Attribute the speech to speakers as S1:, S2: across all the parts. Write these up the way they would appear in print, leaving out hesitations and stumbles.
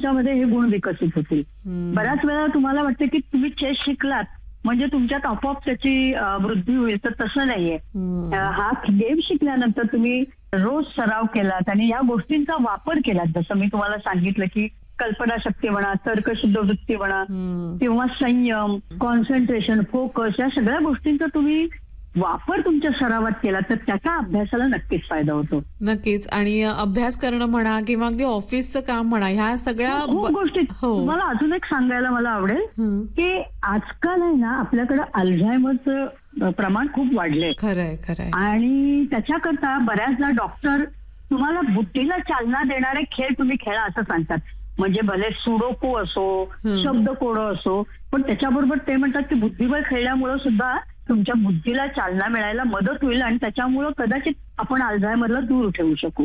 S1: तुमच्यामध्ये हे गुण विकसित होतील. बऱ्याच वेळा तुम्हाला वाटतं की तुम्ही चेस शिकलात म्हणजे तुमच्यात आपोआप त्याची वृद्धी होईल, तर तसं नाहीये. हा गेम शिकल्यानंतर तुम्ही रोज सराव केलात आणि या गोष्टींचा वापर केलात, जसं मी तुम्हाला सांगितलं की कल्पनाशक्ती म्हणा, तर्कशुद्ध वृत्ती म्हणा किंवा संयम, कॉन्सन्ट्रेशन, फोकस, या सगळ्या गोष्टींचा तुम्ही वापर तुमच्या सरावात केला तर त्याचा अभ्यासाला नक्कीच फायदा होतो.
S2: नक्कीच. आणि अभ्यास करणं म्हणा किंवा अगदी ऑफिसचं काम म्हणा, ह्या सगळ्या
S1: खूप गोष्टी. तुम्हाला अजून एक सांगायला मला आवडेल की आजकाल आहे ना आपल्याकडे अल्झायमरचं प्रमाण खूप वाढलंय.
S2: खरंय खरंय.
S1: आणि त्याच्याकरता बऱ्याचदा डॉक्टर तुम्हाला बुद्धीला चालना देणारे खेळ तुम्ही खेळा असं सांगतात. म्हणजे भले सुडोको असो, शब्दकोडं असो, पण त्याच्याबरोबर ते म्हणतात की बुद्धिबळ खेळल्यामुळे सुद्धा तुमच्या बुद्धीला चालना मिळायला मदत होईल आणि त्याच्यामुळं कदाचित आपण अल्झायमरला दूर ठेवू शकू.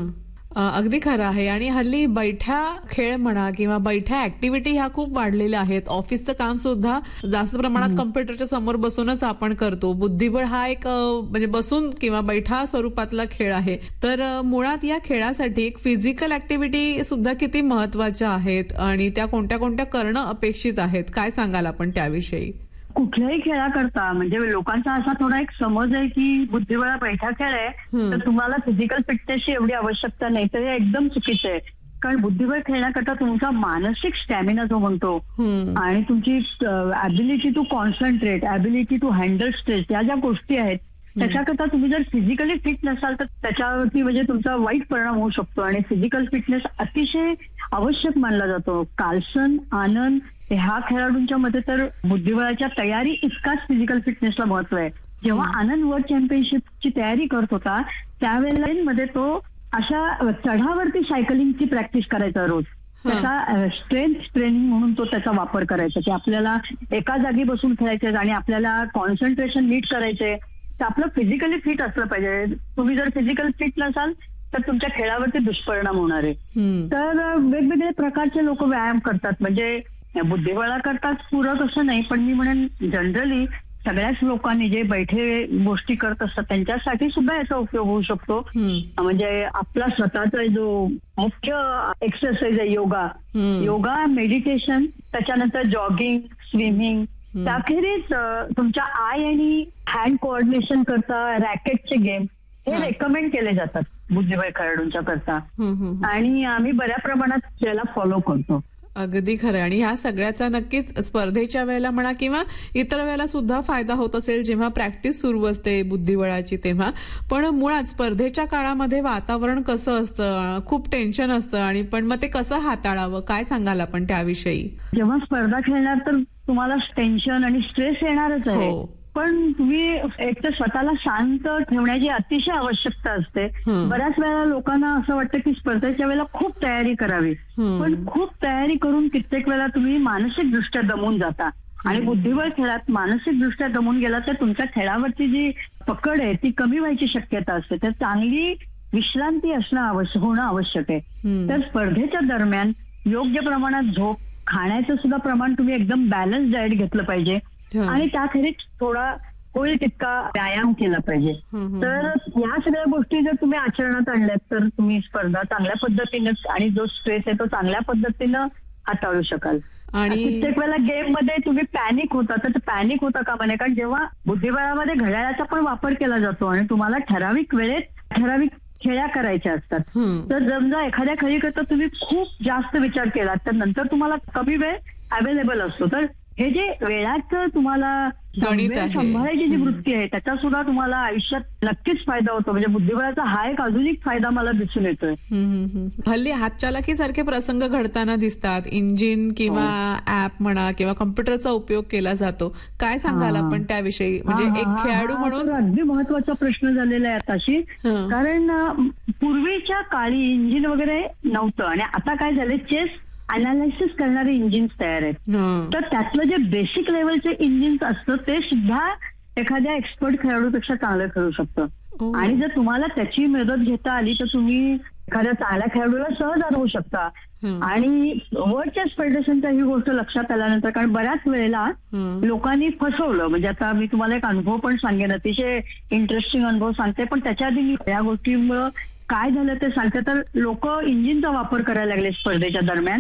S2: अगदी खरं आहे. आणि हल्ली बैठ्या खेळ म्हणा किंवा बैठ्या ऍक्टिव्हिटी ह्या खूप वाढलेल्या आहेत. ऑफिसचं काम सुद्धा जास्त प्रमाणात कम्प्युटरच्या समोर बसूनच आपण करतो. बुद्धिबळ हा एक म्हणजे बसून किंवा बैठा स्वरूपातला खेळ आहे. तर मुळात या खेळासाठी एक फिजिकल ऍक्टिव्हिटी सुद्धा किती महत्वाच्या आहेत आणि त्या कोणत्या कोणत्या करणं अपेक्षित आहेत, काय सांगाल आपण त्याविषयी?
S1: कुठल्याही खेळाकरता म्हणजे लोकांचा असा थोडा एक समज आहे की बुद्धिबळ बैठा खेळ आहे तर तुम्हाला फिजिकल फिटनेसची एवढी आवश्यकता नाही, तर हे एकदम चुकीचं आहे. कारण बुद्धिबळ खेळण्याकरता तुमचा मानसिक स्टॅमिना जो म्हणतो आणि तुमची ability to concentrate, ability to handle stress, या ज्या गोष्टी आहेत त्याच्याकरता तुम्ही जर फिजिकली फिट नसाल तर त्याच्यावरती म्हणजे तुमचा वाईट परिणाम होऊ शकतो. आणि फिजिकल फिटनेस अतिशय आवश्यक मानला जातो. कार्लसन, आनंद ह्या खेळाडूंच्या मध्ये तर बुद्धिबळाच्या तयारी इतकाच फिजिकल फिटनेसला महत्व आहे. जेव्हा आनंद वर्ल्ड चॅम्पियनशिपची तयारी करत होता त्यावेळेला मध्ये तो अशा चढावरती सायकलिंगची प्रॅक्टिस करायचा रोज. त्याचा स्ट्रेंथ ट्रेनिंग म्हणून तो त्याचा वापर करायचा की आपल्याला एका जागी बसून खेळायचे आणि आपल्याला कॉन्सन्ट्रेशन नीट करायचे, तर आपलं फिजिकली फिट असलं पाहिजे. तुम्ही जर फिजिकल फिट नसाल तर तुमच्या खेळावरती दुष्परिणाम होणार आहे. तर वेगवेगळ्या प्रकारचे लोक व्यायाम करतात, म्हणजे बुद्धिबळा करतात पूरक असं नाही, पण मी म्हणेन जनरली सगळ्याच लोकांनी जे बैठे गोष्टी करत असतात त्यांच्यासाठी सुद्धा याचा उपयोग होऊ शकतो. म्हणजे आपला स्वतःचा जो मुख्य एक्सरसाइज आहे योगा, मेडिटेशन, त्याच्यानंतर जॉगिंग, स्विमिंग, त्याखेरीज तुमच्या आय आणि हँड कोऑर्डिनेशन करता रॅकेटचे गेम हे रेकमेंड केले जातात बुद्धिबळ खेळाडूंच्या करता आणि आम्ही बऱ्या प्रमाणात त्याला फॉलो करतो.
S2: अगदी खरं. आणि ह्या सगळ्याचा नक्कीच स्पर्धेच्या वेळेला म्हणा किंवा इतर वेळेला सुद्धा फायदा होत असेल जेव्हा प्रॅक्टिस सुरू असते बुद्धिबळाची तेव्हा. पण मुळात स्पर्धेच्या काळामध्ये वातावरण कसं असतं, खूप टेन्शन असतं, आणि पण मग ते कसं हाताळावं, काय सांगाल आपण त्याविषयी?
S1: जेव्हा स्पर्धा खेळणार तर तुम्हाला टेन्शन आणि स्ट्रेस येणारच आहे, पण तुम्ही एक तर स्वतःला शांत ठेवण्याची अतिशय आवश्यकता असते. बऱ्याच वेळा लोकांना असं वाटतं की स्पर्धेच्या वेळेला खूप तयारी करावी, पण खूप तयारी करून कित्येक वेळा तुम्ही मानसिक दृष्ट्या दमून जाता आणि बुद्धिबळ खेळात मानसिक दृष्ट्या दमून गेला तर तुमच्या खेळावरची जी पकड आहे ती कमी व्हायची शक्यता असते. तर चांगली विश्रांती होणं आवश्यक आहे. तर स्पर्धेच्या दरम्यान योग्य प्रमाणात झोप, खाण्याचं सुद्धा प्रमाण तुम्ही एकदम बॅलन्स डाएट घेतलं पाहिजे आणि त्याखेरीज थोडा होईल तितका व्यायाम केला पाहिजे. तर या सगळ्या गोष्टी जर तुम्ही आचरणात आणल्यात तर तुम्ही स्पर्धा चांगल्या पद्धतीनं आणि जो स्ट्रेस आहे तो चांगल्या पद्धतीनं हाताळू शकाल. आणि प्रत्येक वेळेला गेम मध्ये तुम्ही पॅनिक होता तर पॅनिक होता का म्हणे, कारण जेव्हा बुद्धिबळामध्ये घड्याळाचा पण वापर केला जातो आणि तुम्हाला ठराविक वेळेत ठराविक खेळ्या करायच्या असतात, तर समजा एखाद्या खेळीकरता तुम्ही खूप जास्त विचार केला तर नंतर तुम्हाला कमी वेळ अवेलेबल असतो. तर हे जे वेळाचं तुम्हाला सांभाळायची जी वृत्ती आहे त्याचा सुद्धा तुम्हाला आयुष्यात नक्कीच फायदा होतो. म्हणजे बुद्धिबळाचा हा एक अजून एक फायदा मला दिसून येतोय.
S2: हल्ली हातचालाकी सारखे प्रसंग घडताना दिसतात. इंजिन किंवा ऍप म्हणा किंवा कम्प्युटरचा उपयोग केला जातो, काय सांगाल आपण त्याविषयी? म्हणजे एक खेळाडू म्हणून
S1: अगदी महत्वाचा प्रश्न झालेला आहे आताशी, कारण पूर्वीच्या काळी इंजिन वगैरे नव्हतं आणि आता काय झालंय, चेस अनालिसिस करणारे इंजिन्स तयार आहेत. तर त्यातलं जे बेसिक लेवलचे इंजिन्स असतं ते सुद्धा एखाद्या एक्सपर्ट खेळाडूपेक्षा चांगलं खेळू शकतं. आणि जर तुम्हाला त्याची मदत घेता आली तर तुम्ही एखाद्या चांगल्या खेळाडूला सहज हरवू शकता. आणि वर्ल्ड चेस फेडरेशनच्या ही गोष्ट लक्षात आल्यानंतर, कारण बऱ्याच वेळेला लोकांनी फसवलं, म्हणजे आता मी तुम्हाला एक अनुभव पण सांगेन, अतिशय इंटरेस्टिंग अनुभव सांगते, पण त्याच्या आधी मी या गोष्टीमुळं काय झालं ते सांगते. तर लोक इंजिनचा वापर करायला लागले स्पर्धेच्या दरम्यान